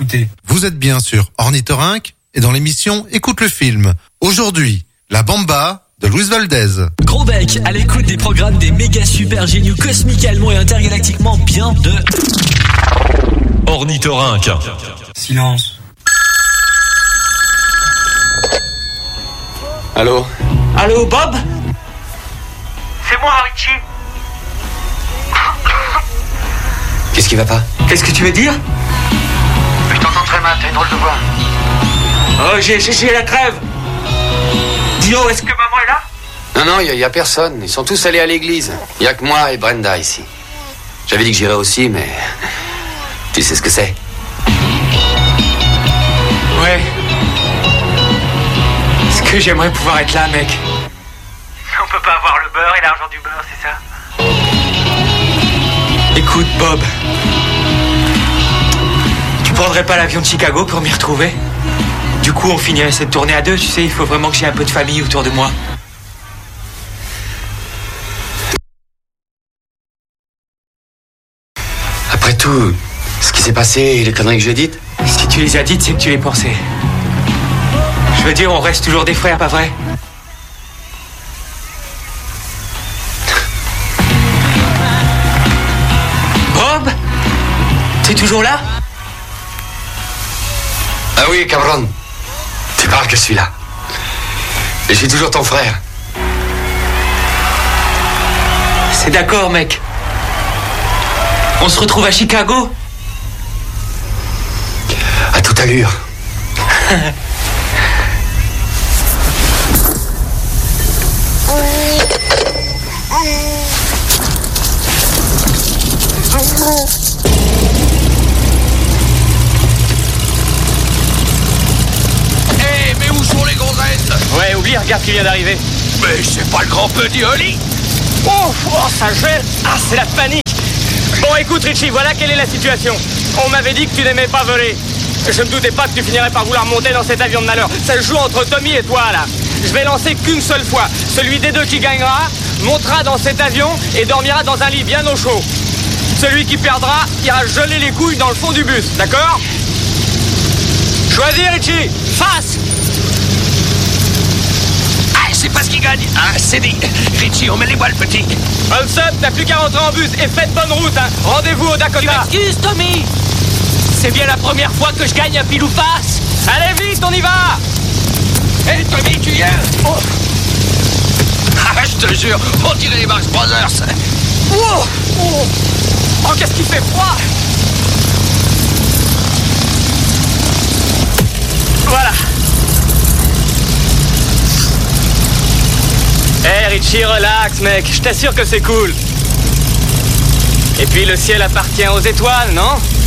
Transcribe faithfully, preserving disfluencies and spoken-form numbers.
écouter. Vous êtes bien sur Ornithorynque et dans l'émission Écoute le film. Aujourd'hui, La Bamba de Luis Valdez. Gros bec à l'écoute des programmes des méga super géniaux cosmiquement et intergalactiquement bien de Ornithorynque. Silence. Allô? Allô, Bob? C'est moi, Richie. Qu'est-ce qui va pas? Qu'est-ce que tu veux dire? Je t'entends très mal, t'as une drôle de voix. Oh, j'ai, j'ai, j'ai la crève. Dio, est-ce que... Que maman est là? Non, non, il y, y a personne. Ils sont tous allés à l'église. Il y a que moi et Brenda ici. J'avais dit que j'irais aussi, mais... Tu sais ce que c'est? Ouais. Est-ce que j'aimerais pouvoir être là, mec? On peut pas avoir le beurre et l'argent du beurre, c'est ça? Écoute, Bob. Tu prendrais pas l'avion de Chicago pour m'y retrouver? Du coup, on finirait cette tournée à deux, tu sais, il faut vraiment que j'ai un peu de famille autour de moi. Après tout, ce qui s'est passé et les conneries que j'ai dites... Si tu les as dites, c'est que tu les pensais. Je veux dire, on reste toujours des frères, pas vrai? Bob? T'es toujours là? Ah oui, cabron. Tu parles que je suis là. Et je suis toujours ton frère. C'est d'accord, mec. On se retrouve à Chicago? À toute allure. Eh, mais où sont les gonzesses? Ouais, oublie, regarde qui vient d'arriver. Mais c'est pas le grand petit Oli? Oh, oh, ça gèle. Ah, c'est la panique. Bon, écoute, Richie, voilà quelle est la situation. On m'avait dit que tu n'aimais pas voler. Je ne doutais pas que tu finirais par vouloir monter dans cet avion de malheur. Ça se joue entre Tommy et toi, là. Je vais lancer qu'une seule fois. Celui des deux qui gagnera montera dans cet avion et dormira dans un lit bien au chaud. Celui qui perdra ira geler les couilles dans le fond du bus, d'accord? Choisis, Richie. Face. Ah, c'est pas ce qui gagne. Ah, c'est dit. Richie, on met les voiles, petit. Hands up, t'as plus qu'à rentrer en bus et faites bonne route, hein. Rendez-vous au Dakota. Tu m'excuses, Tommy? C'est bien la première fois que je gagne un pile ou face. Allez vite, on y va. Hé, hey, Tommy, tu viens? Oh. Ah, je te jure, on dirait les Marx Brothers. Oh, oh. Oh, qu'est-ce qu'il fait froid. Voilà. Hé, hey, Richie, relax, mec. Je t'assure que c'est cool. Et puis, le ciel appartient aux étoiles, non?